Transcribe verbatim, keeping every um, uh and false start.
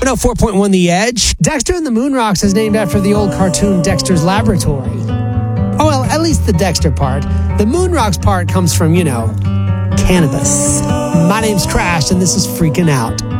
one oh four point one The Edge. Dexter and the Moon Rocks is named after the old cartoon Dexter's Laboratory. Oh, well, at least the Dexter part. The Moon Rocks part comes from, you know, cannabis. My name's Crash, and this is Freaking Out.